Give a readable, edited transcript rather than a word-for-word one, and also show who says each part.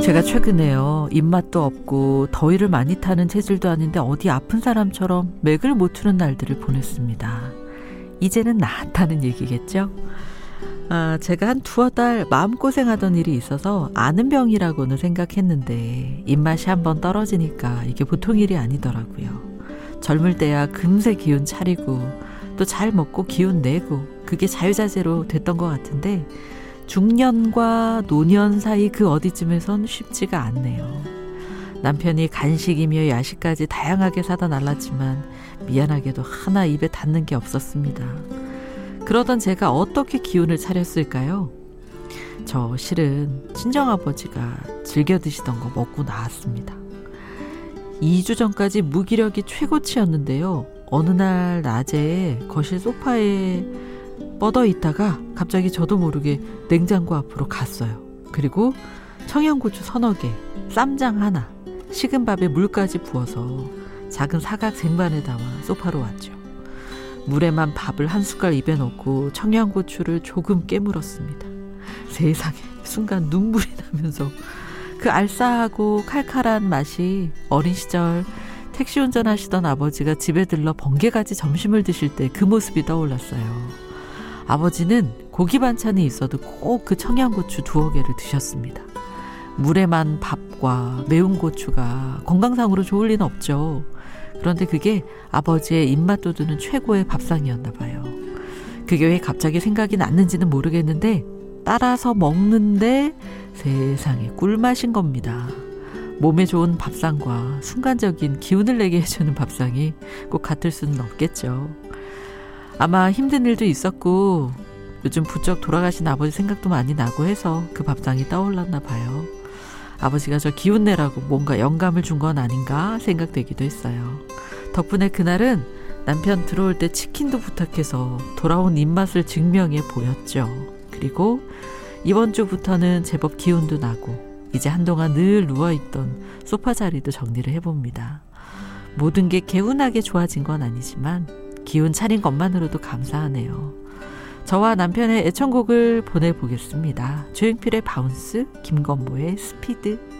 Speaker 1: 제가 최근에요, 입맛도 없고 더위를 많이 타는 체질도 아닌데 어디 아픈 사람처럼 맥을 못 추는 날들을 보냈습니다. 이제는 나았다는 얘기겠죠? 제가 한 두어 달 마음고생하던 일이 있어서 아는 병이라고는 생각했는데 입맛이 한번 떨어지니까 이게 보통 일이 아니더라고요. 젊을 때야 금세 기운 차리고 또 잘 먹고 기운 내고 그게 자유자재로 됐던 것 같은데 중년과 노년 사이 그 어디쯤에선 쉽지가 않네요. 남편이 간식이며 야식까지 다양하게 사다 날랐지만 미안하게도 하나 입에 닿는 게 없었습니다. 그러던 제가 어떻게 기운을 차렸을까요? 저 실은 친정아버지가 즐겨 드시던 거 먹고 나왔습니다. 2주 전까지 무기력이 최고치였는데요. 어느 날 낮에 거실 소파에 뻗어 있다가 갑자기 저도 모르게 냉장고 앞으로 갔어요. 그리고 청양고추 서너 개, 쌈장 하나, 식은 밥에 물까지 부어서 작은 사각 쟁반에 담아 소파로 왔죠. 물에만 밥을 한 숟갈 입에 넣고 청양고추를 조금 깨물었습니다. 세상에, 순간 눈물이 나면서 그 알싸하고 칼칼한 맛이 어린 시절 택시 운전하시던 아버지가 집에 들러 번개같이 점심을 드실 때 그 모습이 떠올랐어요. 아버지는 고기 반찬이 있어도 꼭 그 청양고추 두어 개를 드셨습니다. 물에만 밥과 매운 고추가 건강상으로 좋을 리는 없죠. 그런데 그게 아버지의 입맛 돋우는 최고의 밥상이었나 봐요. 그게 왜 갑자기 생각이 났는지는 모르겠는데 따라서 먹는데 세상에 꿀맛인 겁니다. 몸에 좋은 밥상과 순간적인 기운을 내게 해주는 밥상이 꼭 같을 수는 없겠죠. 아마 힘든 일도 있었고 요즘 부쩍 돌아가신 아버지 생각도 많이 나고 해서 그 밥상이 떠올랐나 봐요. 아버지가 저 기운 내라고 뭔가 영감을 준 건 아닌가 생각되기도 했어요. 덕분에 그날은 남편 들어올 때 치킨도 부탁해서 돌아온 입맛을 증명해 보였죠. 그리고 이번 주부터는 제법 기운도 나고 이제 한동안 늘 누워있던 소파 자리도 정리를 해봅니다. 모든 게 개운하게 좋아진 건 아니지만 기운 차린 것만으로도 감사하네요. 저와 남편의 애청곡을 보내보겠습니다. 조용필의 바운스, 김건모의 스피드.